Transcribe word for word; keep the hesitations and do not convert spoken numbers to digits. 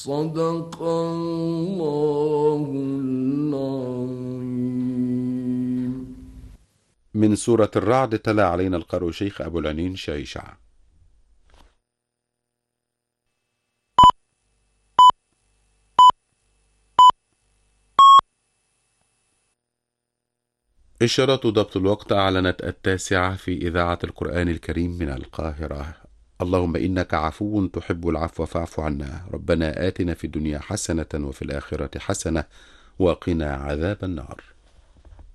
صدق الله العظيم. من سورة الرعد تلا علينا القارئ شيخ أبو العنين شيشع. إشارة ضبط الوقت أعلنت التاسعة في إذاعة القرآن الكريم من القاهرة. اللهم إنك عفو تحب العفو فاعف عنا. ربنا آتنا في الدنيا حسنة وفي الآخرة حسنة وقنا عذاب النار.